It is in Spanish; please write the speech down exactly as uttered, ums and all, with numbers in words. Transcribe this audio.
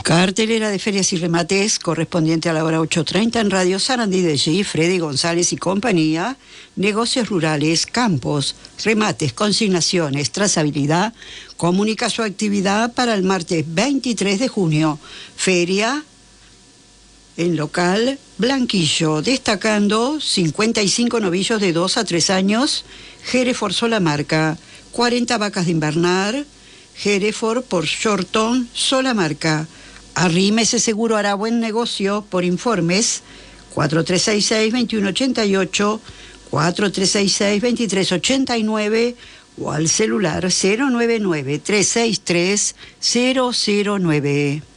Cartelera de ferias y remates correspondiente a la hora ocho treinta en Radio Sarandí de G, Freddy González y compañía, negocios rurales, campos, remates, consignaciones, trazabilidad, comunica su actividad para el martes veintitrés de junio, feria en local Blanquillo, destacando cincuenta y cinco novillos de dos a tres años, Hereford sola marca, cuarenta vacas de invernar, Hereford por Shorton sola marca. Arrímese Seguro hará buen negocio. Por informes cuatro tres seis seis, dos uno ocho ocho, cuatro tres seis seis, dos tres ocho nueve o al celular cero nueve nueve, tres seis tres, cero cero nueve.